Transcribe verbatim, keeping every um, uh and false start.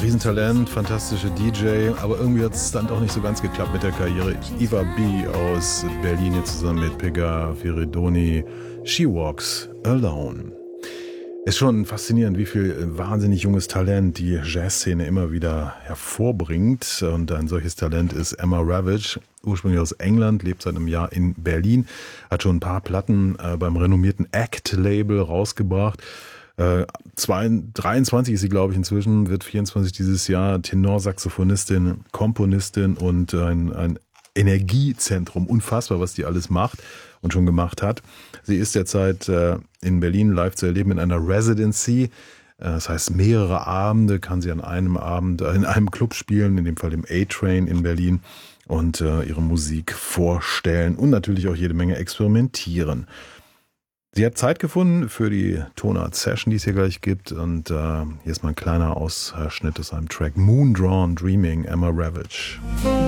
Riesentalent, fantastische D J, aber irgendwie hat es dann doch nicht so ganz geklappt mit der Karriere. Eva B. aus Berlin jetzt zusammen mit Pega Firidoni, She Walks Alone. Ist schon faszinierend, wie viel wahnsinnig junges Talent die Jazzszene immer wieder hervorbringt. Und ein solches Talent ist Emma Ravage, ursprünglich aus England, lebt seit einem Jahr in Berlin, hat schon ein paar Platten äh, beim renommierten Act-Label rausgebracht. Äh, dreiundzwanzig ist sie, glaube ich, inzwischen, wird vierundzwanzig dieses Jahr, Tenorsaxophonistin, Komponistin und ein, ein Energiezentrum. Unfassbar, was die alles macht und schon gemacht hat. Sie ist derzeit äh, in Berlin live zu erleben in einer Residency. Äh, das heißt, mehrere Abende kann sie an einem Abend äh, in einem Club spielen, in dem Fall im A-Train in Berlin, und äh, ihre Musik vorstellen und natürlich auch jede Menge experimentieren. Sie hat Zeit gefunden für die Tonart Session, die es hier gleich gibt. Und äh, hier ist mal ein kleiner Ausschnitt aus einem Track Moon Drawn Dreaming, Emma Ravage.